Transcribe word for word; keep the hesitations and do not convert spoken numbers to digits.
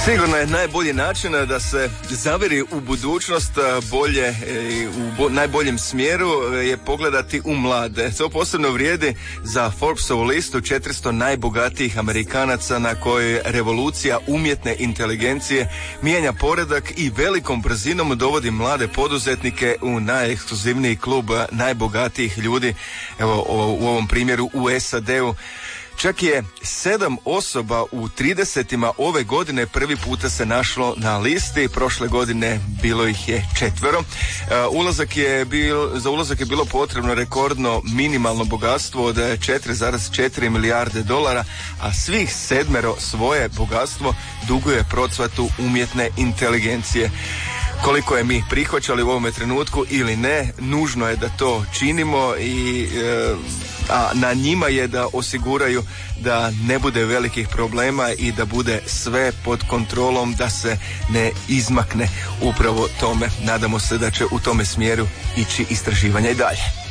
Sigurno je najbolji način da se zaveri u budućnost bolje, u bo, najboljem smjeru je pogledati u mlade. To posebno vrijedi za Forbesovu listu četiristo najbogatijih Amerikanaca na kojoj revolucija umjetne inteligencije mijenja poredak i velikom brzinom dovodi mlade poduzetnike u najekskluzivniji klub najbogatijih ljudi. Evo u ovom primjeru u S A D-u. Čak je sedam osoba u tridesetima ove godine prvi puta se našlo na listi, prošle godine bilo ih je četvero. Uh, ulazak je bil, za ulazak je bilo potrebno rekordno minimalno bogatstvo od četiri zarez četiri milijarde dolara, a svih sedmero svoje bogatstvo duguje procvatu umjetne inteligencije. Koliko je mi prihvaćali u ovome trenutku ili ne, nužno je da to činimo i e, a na njima je da osiguraju da ne bude velikih problema i da bude sve pod kontrolom, da se ne izmakne upravo tome. Nadamo se da će u tome smjeru ići istraživanja i dalje.